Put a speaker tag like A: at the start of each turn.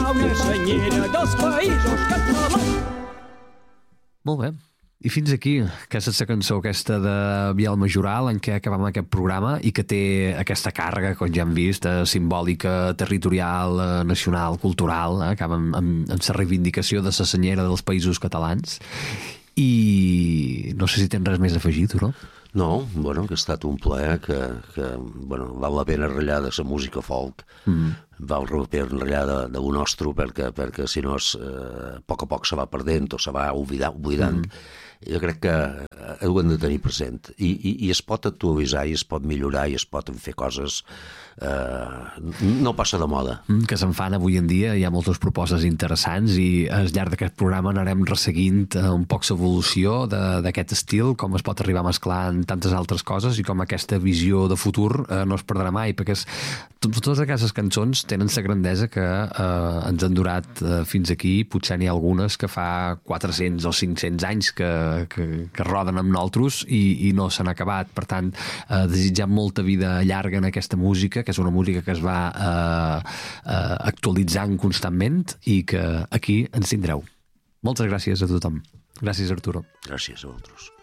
A: serà una senyera dels països catalans.
B: Molt bé. I fins aquí, aquesta és la cançó aquesta de Biel Majoral en què acabam aquest programa i que té aquesta càrrega, com ja hem vist, simbòlica, territorial, nacional, cultural, acaba amb la reivindicació de la senyera dels països catalans. I no sé si tens res més a afegir, tu, no?
C: No, bueno, que ha estat un plaer que val la pena ratllar de la música folk, val la pena ratllar de lo nostre, perquè si no a poc a poc se va perdent o se va oblidant. Jo crec que ho hem de tenir present i es pot actualitzar i es pot millorar i es pot fer coses, no passa de moda,
B: que se'n fan avui en dia. Hi ha moltes propostes interessants i al llarg d'aquest programa anarem resseguint un poc l'evolució d'aquest estil, com es pot arribar a mesclar en tantes altres coses i com aquesta visió de futur no es perdrà mai, perquè totes aquestes cançons tenen la grandesa que ens han durat fins aquí. Potser n'hi ha algunes que fa 400 o 500 anys que roden amb nosaltres i no s'han acabat. Per tant, desitjam molta vida llarga en aquesta música, que és una música que es va actualitzant constantment i que aquí ens tindreu. Moltes gràcies a tothom. Gràcies, Arturo.
C: gràcies a vosaltres.